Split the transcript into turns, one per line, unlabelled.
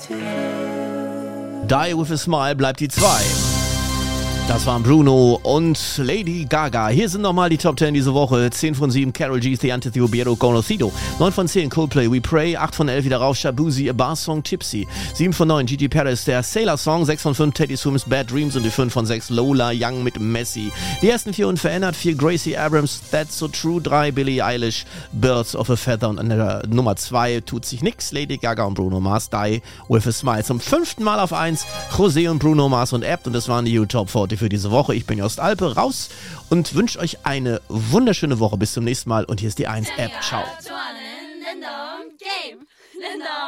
Die with a Smile bleibt die 2. Das waren Bruno und Lady Gaga. Hier sind nochmal die Top 10 diese Woche. 10 von 7 Karol G, The Antitheo, Conocido. 9 von 10 Coldplay, We Pray. 8 von 11 wieder rauf, Shabuzi, A Bar Song, Tipsy. 7 von 9 Gigi Paris, der Sailor Song. 6 von 5 Teddy Swims, Bad Dreams. Und die 5 von 6 Lola Young mit Messi. Die ersten 4 unverändert. 4 Gracie Abrams, That's So True. 3 Billie Eilish, Birds of a Feather. Und an der Nummer 2 tut sich nix. Lady Gaga und Bruno Mars, Die with a Smile. Zum 5. Mal auf 1 José und Bruno Mars und Abt. Und das waren die U-Top 40 für diese Woche. Ich bin Jost Alpe, raus und wünsche euch eine wunderschöne Woche. Bis zum nächsten Mal und hier ist die 1 App. Ciao.